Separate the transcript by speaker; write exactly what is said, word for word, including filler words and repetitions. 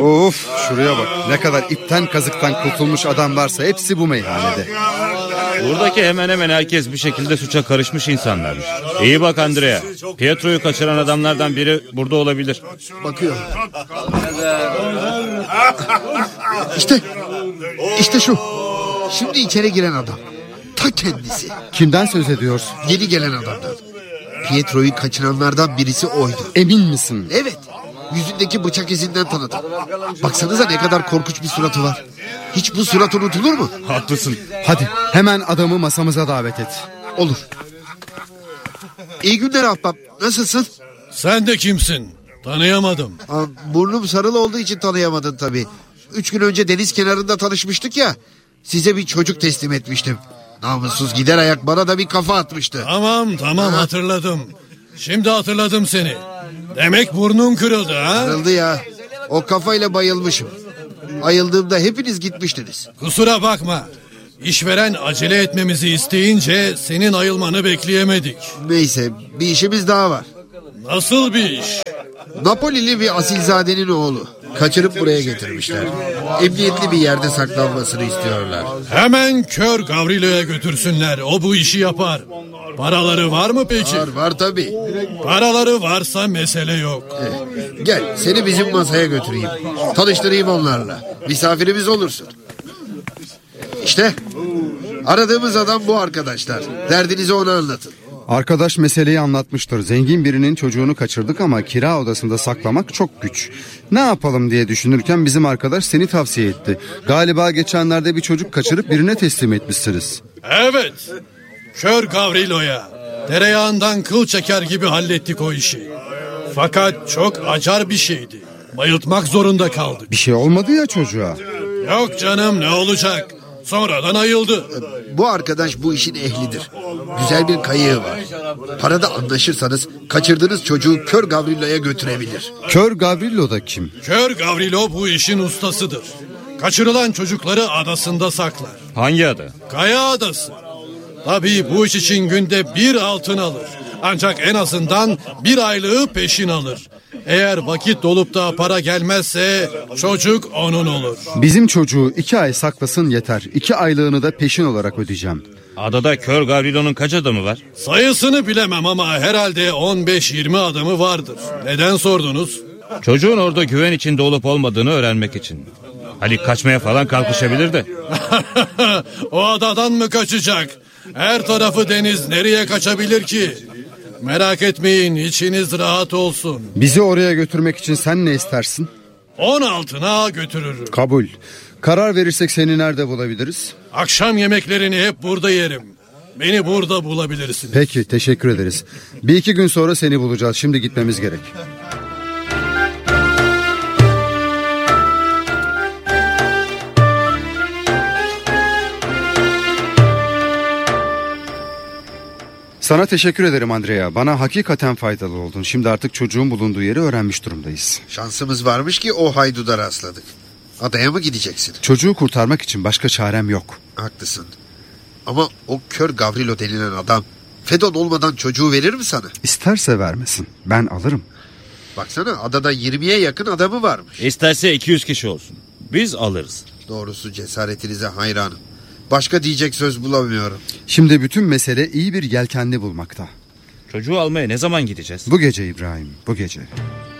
Speaker 1: Of, şuraya bak. Ne kadar ipten kazıktan kurtulmuş adam varsa hepsi bu meyhanede.
Speaker 2: Buradaki hemen hemen herkes bir şekilde suça karışmış insanlarmış. İyi bak Andrea. Pietro'yu kaçıran adamlardan biri burada olabilir.
Speaker 3: Bakıyorum. İşte. İşte şu. Şimdi içeri giren adam. Ta kendisi.
Speaker 1: Kimden söz ediyorsun?
Speaker 3: Yeni gelen adamdan. Pietro'yu kaçıranlardan birisi oydu.
Speaker 1: Emin misin?
Speaker 3: Evet. Yüzündeki bıçak izinden tanıdım. Baksanıza ne kadar korkunç bir suratı var. Hiç bu surat unutulur mu?
Speaker 2: Haklısın.
Speaker 1: Hadi hemen adamı masamıza davet et.
Speaker 3: Olur. İyi günler ahbap. Nasılsın?
Speaker 4: Sen de kimsin? Tanıyamadım.
Speaker 3: Aa, burnum sarılı olduğu için tanıyamadın tabii. Üç gün önce deniz kenarında tanışmıştık ya. Size bir çocuk teslim etmiştim. Namussuz gider ayak bana da bir kafa atmıştı.
Speaker 4: Tamam tamam, ha, hatırladım. Şimdi hatırladım seni. Demek burnun kırıldı ha?
Speaker 3: Kırıldı ya. O kafayla bayılmışım. Ayıldığımda hepiniz gitmiştiniz.
Speaker 4: Kusura bakma. İşveren acele etmemizi isteyince senin ayılmanı bekleyemedik.
Speaker 3: Neyse, bir işimiz daha var.
Speaker 4: Nasıl bir iş?
Speaker 3: Napolili bir asilzadenin oğlu. Kaçırıp buraya getirmişler. Emniyetli bir yerde saklanmasını istiyorlar.
Speaker 4: Hemen kör Gavrilo'ya götürsünler. O bu işi yapar. Paraları var mı peki?
Speaker 3: Var var tabii.
Speaker 4: Paraları varsa mesele yok.
Speaker 3: Eh, gel seni bizim masaya götüreyim. Tanıştırayım onlarla. Misafirimiz olursun. İşte aradığımız adam bu arkadaşlar. Derdinizi ona anlatın.
Speaker 1: Arkadaş meseleyi anlatmıştır. Zengin birinin çocuğunu kaçırdık ama kira odasında saklamak çok güç. Ne yapalım diye düşünürken bizim arkadaş seni tavsiye etti. Galiba geçenlerde bir çocuk kaçırıp birine teslim etmişsiniz.
Speaker 4: Evet. Kör Gavrilo'ya. Tereyağından kıl çeker gibi hallettik o işi. Fakat çok acar bir şeydi. Bayıltmak zorunda kaldık.
Speaker 1: Bir şey olmadı ya çocuğa.
Speaker 4: Yok canım, ne olacak? Sonradan ayıldı.
Speaker 3: Bu arkadaş bu işin ehlidir. Güzel bir kayığı var. Parada anlaşırsanız kaçırdığınız çocuğu Kör Gavrilo'ya götürebilir.
Speaker 1: Kör Gavrilo da kim?
Speaker 4: Kör Gavrilo bu işin ustasıdır. Kaçırılan çocukları adasında saklar.
Speaker 2: Hangi ada?
Speaker 4: Kaya Adası. Tabii bu iş için günde bir altın alır. Ancak en azından bir aylığı peşin alır. Eğer vakit dolup da para gelmezse çocuk onun olur.
Speaker 1: Bizim çocuğu iki ay saklasın yeter. İki aylığını da peşin olarak ödeyeceğim.
Speaker 2: Adada Kör Gavrilo'nun kaç adamı var?
Speaker 4: Sayısını bilemem ama herhalde on beş yirmi adamı vardır. Neden sordunuz?
Speaker 2: Çocuğun orada güven içinde olup olmadığını öğrenmek için. Hani kaçmaya falan kalkışabilir de.
Speaker 4: O adadan mı kaçacak? Her tarafı deniz, nereye kaçabilir ki? Merak etmeyin, içiniz rahat olsun.
Speaker 1: Bizi oraya götürmek için sen ne istersin?
Speaker 4: On altına götürürüm.
Speaker 1: Kabul. Karar verirsek seni nerede bulabiliriz?
Speaker 4: Akşam yemeklerini hep burada yerim. Beni burada bulabilirsiniz.
Speaker 1: Peki, teşekkür ederiz. Bir iki gün sonra seni bulacağız. Şimdi gitmemiz gerek. Sana teşekkür ederim Andrea. Bana hakikaten faydalı oldun. Şimdi artık çocuğun bulunduğu yeri öğrenmiş durumdayız.
Speaker 3: Şansımız varmış ki o hayduda rastladık. Adaya mı gideceksin?
Speaker 1: Çocuğu kurtarmak için başka çarem yok.
Speaker 3: Haklısın. Ama o Kör Gavrilo denilen adam Fedon olmadan çocuğu verir mi sana?
Speaker 1: İsterse vermesin. Ben alırım.
Speaker 3: Baksana adada yirmiye yakın adamı varmış.
Speaker 2: İsterse iki yüz kişi olsun. Biz alırız.
Speaker 3: Doğrusu cesaretinize hayranım. Başka diyecek söz bulamıyorum.
Speaker 1: Şimdi bütün mesele iyi bir yelkenli bulmakta.
Speaker 2: Çocuğu almaya ne zaman gideceğiz?
Speaker 1: Bu gece İbrahim, bu gece.